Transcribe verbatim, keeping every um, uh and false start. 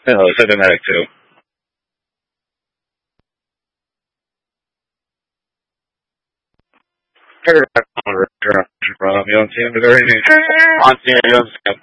Hello, Symptomatic too. Hey, Rob, you don't see him today? On, yeah, you don't see him.